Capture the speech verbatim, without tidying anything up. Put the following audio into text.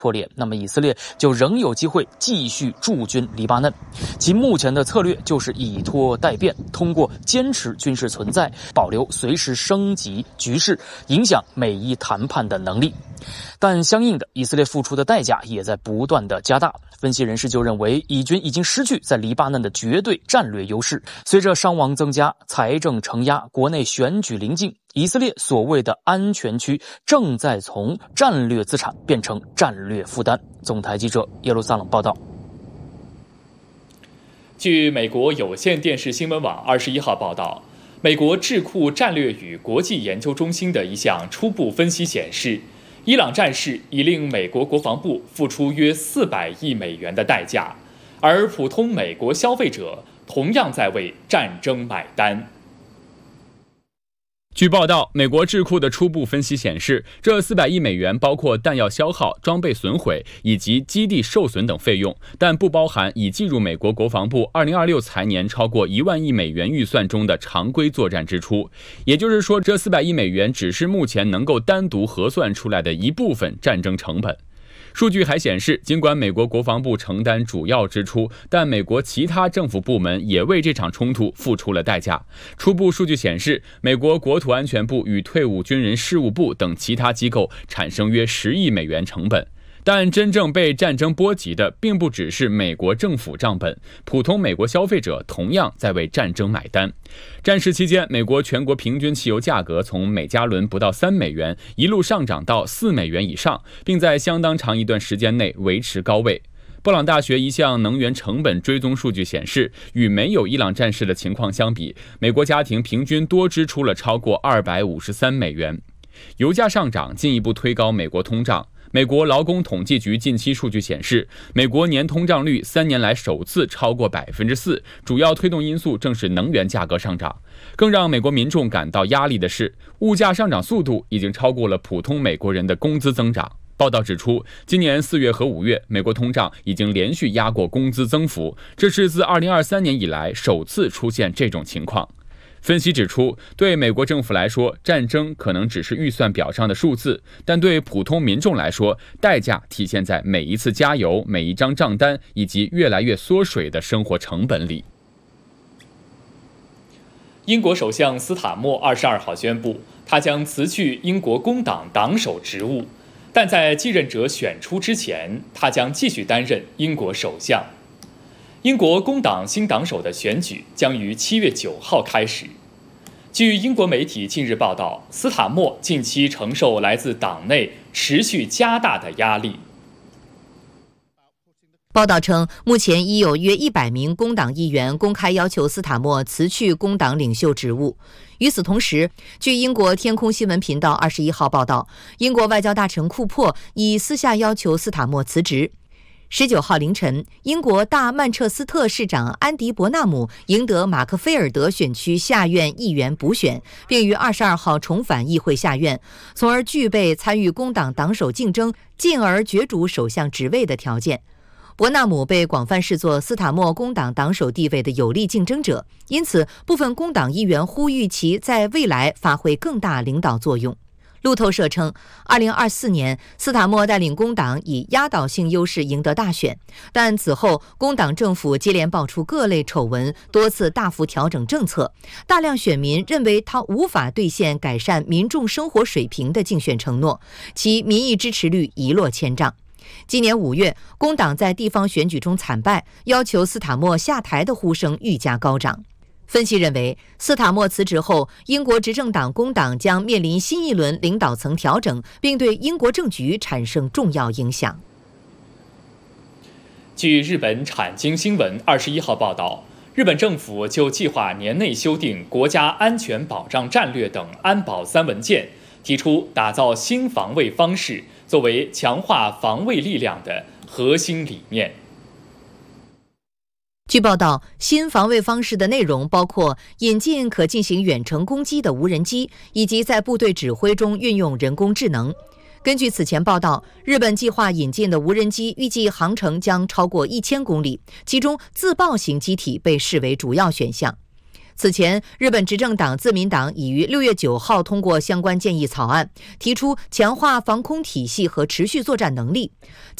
破裂，那么以色列就仍有机会继续驻军黎巴嫩。其目前的策略就是以拖待变，通过坚持军事存在，保留随时升级局势，影响美伊谈判的能力。但相应的，以色列付出的代价也在不断的加大。分析人士就认为，以军已经失去在黎巴嫩的绝对战略优势。随着伤亡增加，财政承压，国内选举临近，以色列所谓的安全区正在从战略资产变成战略负担。总台记者耶路撒冷报道。 据美国有线电视新闻网二十一号报道，美国智库战略与国际研究中心的一项初步分析显示，伊朗战事已令美国国防部付出约四百亿美元的代价，而普通美国消费者同样在为战争买单。 据报道，美国智库的初步分析显示，这四百亿美元包括弹药消耗、装备损毁以及基地受损等费用，但不包含已计入美国国防部二零二六财年超过一万亿美元预算中的常规作战支出。也就是说，这四百亿美元只是目前能够单独核算出来的一部分战争成本。数据还显示，尽管美国国防部承担主要支出，但美国其他政府部门也为这场冲突付出了代价。初步数据显示，美国国土安全部与退伍军人事务部等其他机构产生约十亿美元成本。但真正被战争波及的并不只是美国政府账本，普通美国消费者同样在为战争买单。战事期间，美国全国平均汽油价格从每加仑不到三美元一路上涨到四美元以上，并在相当长一段时间内维持高位。布朗大学一项能源成本追踪数据显示，与没有伊朗战事的情况相比，美国家庭平均多支出了超过二百五十三美元。油价上涨进一步推高美国通胀。美国劳工统计局近期数据显示，美国年通胀率三年来首次超过百分之四，主要推动因素正是能源价格上涨。更让美国民众感到压力的是，物价上涨速度已经超过了普通美国人的工资增长。报道指出，今年四月和五月，美国通胀已经连续压过工资增幅，这是自二零二三年以来首次出现这种情况。分析指出，对美国政府来说，战争可能只是预算表上的数字，但对普通民众来说，代价体现在每一次加油、每一张账单以及越来越缩水的生活成本里。 英国首相斯塔默二十二号宣布，他将辞去英国工党党首职务，但在继任者选出之前，他将继续担任英国首相。英国工党新党首的选举将于七月九号开始。据英国媒体近日报道，斯塔默近期承受来自党内持续加大的压力。 报道称，目前已有约一百名工党议员公开要求斯塔默辞去工党领袖职务。与此同时，据英国天空新闻频道二十一号报道，英国外交大臣库珀已私下要求斯塔默辞职。十九号凌晨，英国大曼彻斯特市长安迪·伯纳姆赢得马克菲尔德选区下院议员补选，并于二十二号重返议会下院，从而具备参与工党党首竞争，进而角逐首相职位的条件。伯纳姆被广泛视作斯塔默工党党首地位的有力竞争者，因此部分工党议员呼吁其在未来发挥更大领导作用。路透社称，二零二四年斯塔默带领工党以压倒性优势赢得大选，但此后工党政府接连爆出各类丑闻，多次大幅调整政策，大量选民认为他无法兑现改善民众生活水平的竞选承诺，其民意支持率一落千丈。今年五月，工党在地方选举中惨败，要求斯塔默下台的呼声愈加高涨。分析认为，斯塔默辞职后，英国执政党工党将面临新一轮领导层调整，并对英国政局产生重要影响。 据日本产经新闻二十一号报道，日本政府就计划年内修订国家安全保障战略等安保三文件，提出打造新防卫方式作为强化防卫力量的核心理念。 据报道，新防卫方式的内容包括引进可进行远程攻击的无人机，以及在部队指挥中运用人工智能。根据此前报道，日本计划引进的无人机预计航程将超过一千公里，其中自爆型机体被视为主要选项。 此前，日本执政党自民党已于六月九号通过相关建议草案，提出强化防空体系和持续作战能力。